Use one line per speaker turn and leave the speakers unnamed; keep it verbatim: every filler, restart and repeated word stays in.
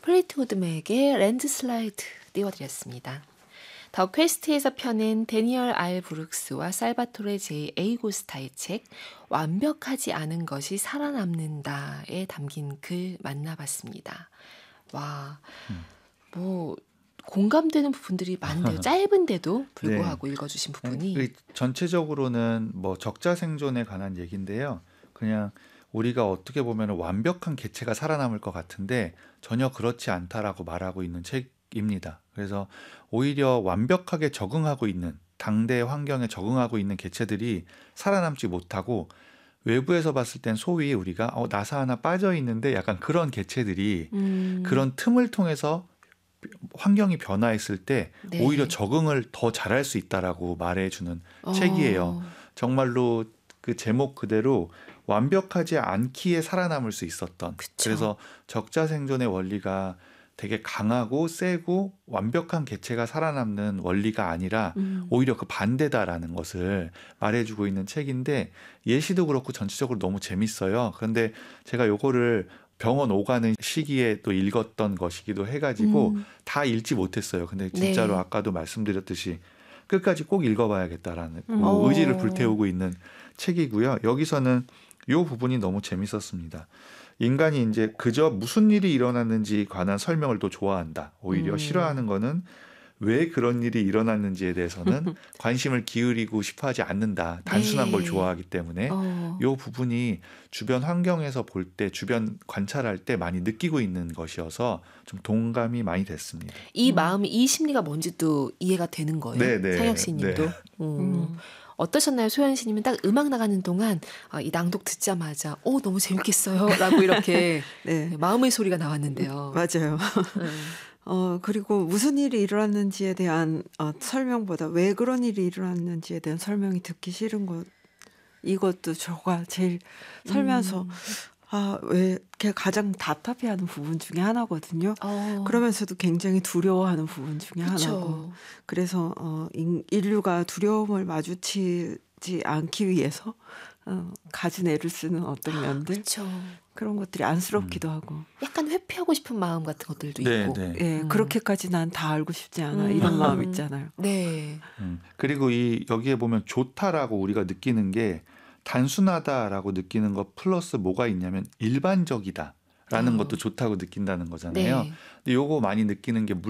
플리트우드 맥의 랜드슬라이드 띄워드렸습니다. 더 퀘스트에서 펴낸 데니얼 알 브룩스와 살바토레 제이 에이고스타의 책 완벽하지 않은 것이 살아남는다에 담긴 글 만나봤습니다. 와,
음.
뭐 공감되는 부분들이 많네요. 짧은데도 불구하고 네. 읽어주신 부분이.
전체적으로는 뭐 적자 생존에 관한 얘기인데요. 그냥 우리가 어떻게 보면 완벽한 개체가 살아남을 것 같은데 전혀 그렇지 않다라고 말하고 있는 책입니다. 그래서 오히려 완벽하게 적응하고 있는 당대 환경에 적응하고 있는 개체들이 살아남지 못하고 외부에서 봤을 땐 소위 우리가 어, 나사 하나 빠져 있는데 약간 그런 개체들이 음. 그런 틈을 통해서 환경이 변화했을 때 네. 오히려 적응을 더 잘할 수 있다라고 말해주는 어. 책이에요. 정말로 그 제목 그대로 완벽하지 않기에 살아남을 수 있었던. 그쵸. 그래서 적자 생존의 원리가 되게 강하고 세고 완벽한 개체가 살아남는 원리가 아니라 음. 오히려 그 반대다라는 것을 말해주고 있는 책인데 예시도 그렇고 전체적으로 너무 재밌어요. 그런데 제가 요거를 병원 오가는 시기에 또 읽었던 것이기도 해가지고 음. 다 읽지 못했어요. 근데 진짜로 네. 아까도 말씀드렸듯이 끝까지 꼭 읽어봐야겠다라는 음. 그 의지를 불태우고 있는 책이고요. 여기서는 요 부분이 너무 재밌었습니다. 인간이 이제 그저 무슨 일이 일어났는지 관한 설명을 또 좋아한다. 오히려 음. 싫어하는 거는 왜 그런 일이 일어났는지에 대해서는 관심을 기울이고 싶어하지 않는다. 단순한 네. 걸 좋아하기 때문에 어. 이 부분이 주변 환경에서 볼 때, 주변 관찰할 때 많이 느끼고 있는 것이어서 좀 동감이 많이 됐습니다.
이 음. 마음이, 이 심리가 뭔지도 이해가 되는 거예요?
네네.
상혁 씨님도?
네.
음. 음. 어떠셨나요? 소연 씨님은 딱 음악 나가는 동안 아, 이 낭독 듣자마자 오 너무 재밌겠어요 라고 이렇게 네. 마음의 소리가 나왔는데요.
맞아요. 음. 어, 그리고 무슨 일이 일어났는지에 대한 어, 설명보다 왜 그런 일이 일어났는지에 대한 설명이 듣기 싫은 것, 이것도 저가 제일 살면서 음. 아, 왜 가장 답답해하는 부분 중에 하나거든요. 어. 그러면서도 굉장히 두려워하는 부분 중에 그쵸. 하나고. 그래서 어, 인류가 두려움을 마주치지 않기 위해서 어, 가진 애를 쓰는 어떤 면들.
그쵸.
그런 것들이 안쓰럽기도 음. 하고.
약간 회피하고 싶은 마음 같은 것들도
네,
있고.
네.
예, 음. 그렇게까지 난 다 알고 싶지 않아. 음. 이런 마음 있잖아요.
네.
음. 그리고 이 여기에 보면 좋다라고 우리가 느끼는 게 단순하다라고 느끼는 것 플러스 뭐가 있냐면 일반적이다라는 어. 것도 좋다고 느낀다는 거잖아요. 네. 근데 요거 많이 느끼는 게